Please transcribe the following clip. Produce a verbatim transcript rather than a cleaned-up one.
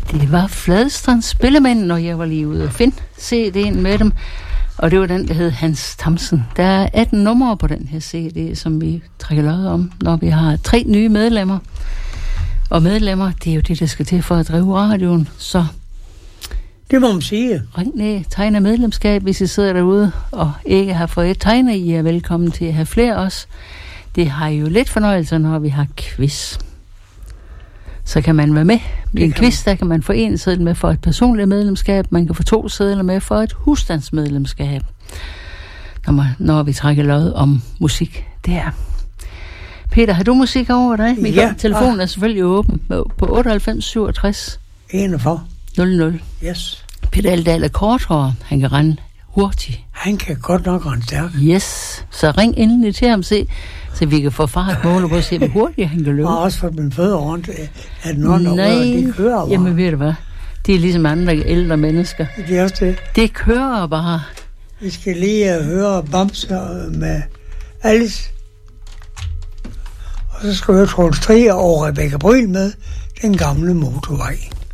Det var Fladstrand Spillemænd, når jeg var lige ude og finde C D'en med dem. Og det var den, der hed Hans Thamsen. Der er atten numre på den her C D, som vi trækker lod om, når vi har tre nye medlemmer. Og medlemmer, det er jo det, der skal til for at drive radioen. Så det må man sige. Ring ned, tegn medlemskab, hvis I sidder derude og ikke har fået et tegner. I er velkommen til at have flere også. Det har jo lidt fornøjelse, når vi har quiz. Så kan man være med i en quiz, der kan man få en seddel med for et personligt medlemskab. Man kan få to sedler med for et husstandsmedlemskab. Når, man, når vi trækker lod om musik der. Peter, har du musik over dig? Min ja. telefon er selvfølgelig åben på otteoghalvfems syvogtres enogfyrre nul nul. Yes. Peter Aldahl er korthåret. Han kan rende hurtigt. Han kan godt nok rende stærkt. Yes. Så ring endelig til ham, se, så vi kan få fart måler på at se, hvor hurtigt han kan løbe. Og også for min fødder rundt, at nogen Nej, rører, de kører bare. Jamen ved du hvad? Det er ligesom andre ældre mennesker. Det er også det. Det kører bare. Vi skal lige høre Bamse med Alice. Og så skal vi høre Troels Trier og Rebecca Bryl med Den Gamle Motorvej.